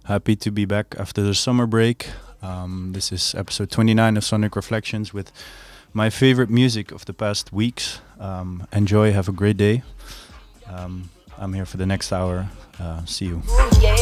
Happy to be back after the summer break. This is episode 29 of Sonic Reflections with my favorite music of the past weeks. Enjoy, have a great day. I'm here for the next hour. See you.